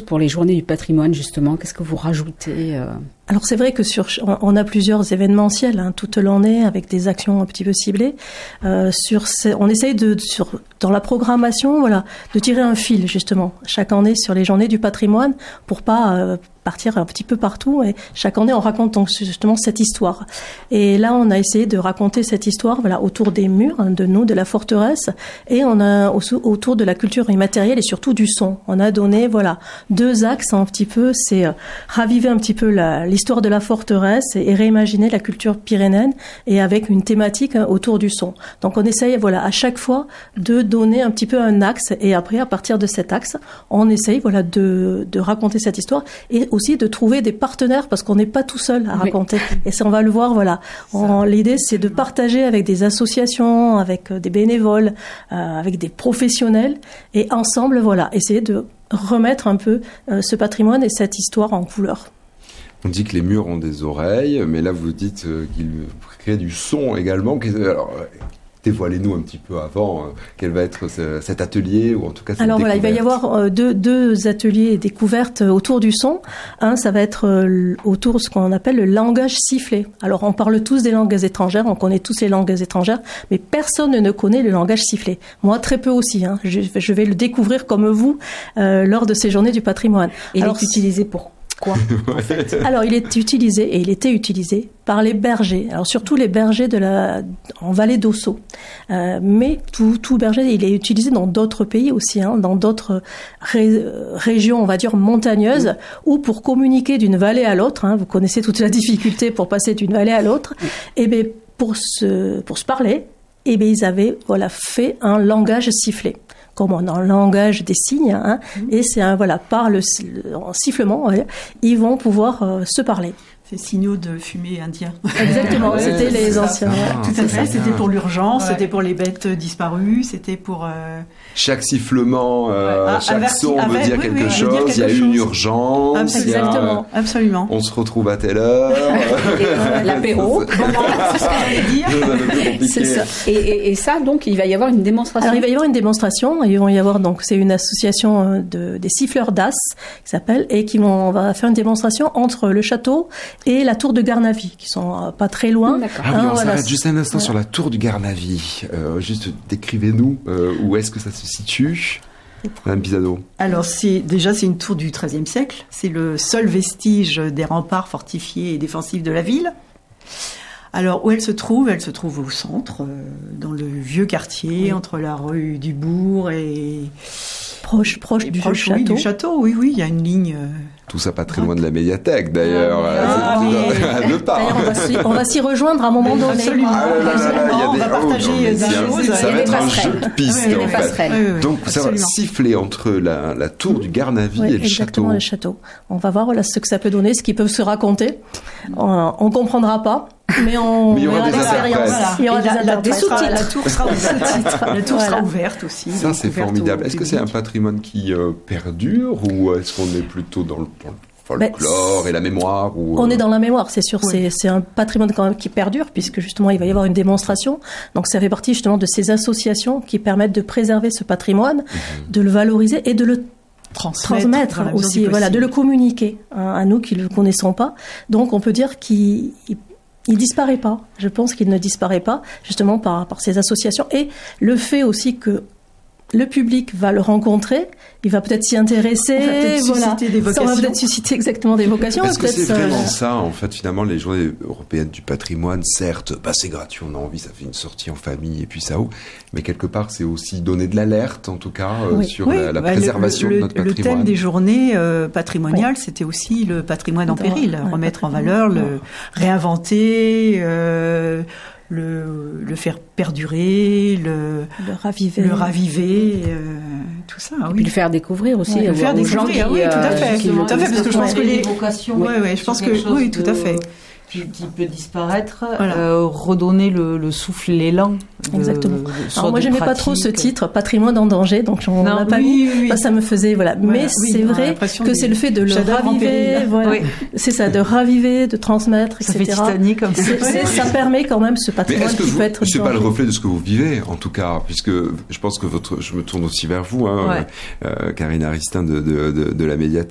pour les journées du patrimoine, justement? Qu'est-ce que vous rajoutez Alors c'est vrai que on a plusieurs événementiels toute l'année avec des actions un petit peu ciblées. On essaye dans la programmation, de tirer un fil justement chaque année sur les journées du patrimoine pour pas partir un petit peu partout. Et chaque année on raconte donc justement cette histoire. Et là on a essayé de raconter cette histoire autour des murs de la forteresse, et on a aussi autour de la culture immatérielle et surtout du son. On a donné 2 axes un petit peu, c'est raviver un petit peu l'histoire de la forteresse et réimaginer la culture pyrénéenne, et avec une thématique autour du son. Donc on essaye à chaque fois de donner un petit peu un axe, et après à partir de cet axe on essaye de raconter cette histoire, et aussi de trouver des partenaires, parce qu'on n'est pas tout seul à raconter. Et ça on va le voir, l'idée c'est de partager avec des associations, avec des bénévoles, avec des professionnels, et ensemble essayer de remettre un peu ce patrimoine et cette histoire en couleur. On dit que les murs ont des oreilles, mais là vous dites qu'ils créent du son également. Alors, dévoilez-nous un petit peu avant quel va être cet atelier, ou en tout cas cette découverte. Il va y avoir deux ateliers découvertes autour du son. Un, ça va être autour de ce qu'on appelle le langage sifflé. Alors on parle tous des langues étrangères, on connaît tous les langues étrangères, mais personne ne connaît le langage sifflé. Moi très peu aussi. Je vais le découvrir comme vous lors de ces journées du patrimoine. Et il est utilisé pour quoi, en fait? Alors, il était utilisé par les bergers. Alors, surtout les bergers en vallée d'Ossau. Mais tout berger, il est utilisé dans d'autres pays aussi, dans d'autres régions, on va dire, montagneuses, ou pour communiquer d'une vallée à l'autre. Vous connaissez toute la difficulté pour passer d'une vallée à l'autre. Et bien, pour se parler, ils avaient, fait un langage sifflé, comme dans le langage des signes, et c'est par le sifflement, ils vont pouvoir se parler. Ces signaux de fumée indien. Exactement, c'était les anciens. Tout à fait, c'était pour l'urgence, c'était pour les bêtes disparues, c'était pour... Chaque sifflement, chaque son veut dire quelque chose, il y a une urgence. Exactement, absolument. On se retrouve à telle heure. L'apéro. C'est ce que j'allais dire. C'est ça. Et ça, donc, il va y avoir une démonstration. Alors, il va y avoir une démonstration. Ils vont y avoir, donc, c'est une association des siffleurs d'As, qui s'appelle, et on va faire une démonstration entre le château et la tour de Garnavie, qui sont pas très loin. On s'arrête juste un instant sur la tour du Garnavie. Juste décrivez-nous où est-ce que ça se situe, Madame Pisano. Alors c'est une tour du XIIIe siècle. C'est le seul vestige des remparts fortifiés et défensifs de la ville. Alors où elle se trouve au centre, dans le vieux quartier, entre la rue du Bourg et proche du château. Oui, du château. Oui, il y a une ligne. Tout ça pas très loin de la médiathèque, d'ailleurs. À 2 pas. D'ailleurs, on va s'y rejoindre à un moment donné. Absolument. On va partager des choses. Ça va être un jeu de piste, en fait. Donc, ça va siffler entre la tour du Garnavie et le château. Exactement, le château. On va voir ce que ça peut donner, ce qu'ils peuvent se raconter. On comprendra pas, mais il y aura des expériences. Il y aura des sous-titres. La tour sera ouverte. La tour sera ouverte aussi. Ça, c'est formidable. Est-ce que c'est un patrimoine qui perdure, ou est-ce qu'on est plutôt dans le folklore et la mémoire, ou... On est dans la mémoire, c'est sûr. Oui. C'est un patrimoine quand même qui perdure, puisque justement il va y avoir une démonstration. Donc ça fait partie justement de ces associations qui permettent de préserver ce patrimoine, de le valoriser et de le transmettre aussi, de le communiquer à nous qui ne le connaissons pas. Donc on peut dire qu'il disparaît pas. Je pense qu'il ne disparaît pas, justement par ces associations, et le fait aussi que le public va le rencontrer, il va peut-être s'y intéresser, susciter des vocations. Ça va peut-être susciter exactement des vocations. Est-ce que c'est vraiment ça, en fait, finalement, les journées européennes du patrimoine, certes, c'est gratuit, on a envie, ça fait une sortie en famille, et puis ça, mais quelque part, c'est aussi donner de l'alerte, en tout cas, sur la préservation de notre patrimoine. Le thème des journées patrimoniales, c'était aussi le patrimoine en péril, remettre en valeur, le réinventer, le faire perdurer, le raviver, tout ça. Et puis le faire découvrir aussi. Le faire découvrir, oui, tout à fait. Parce que je pense que les vocations. Je pense que oui, tout à fait. Qui peut disparaître, redonner le souffle, l'élan. Exactement. Alors moi, j'aimais pas trop ce titre, patrimoine en danger, donc on n'a pas mis. Ça me faisait, Mais c'est vrai que c'est le fait de le raviver, c'est ça, de raviver, de transmettre, etc. Ça fait Titanic comme ça. Ça permet quand même ce patrimoine qui peut être. C'est pas le reflet de ce que vous vivez, en tout cas, puisque je pense que je me tourne aussi vers vous, Karine Aristin de la médiathèque.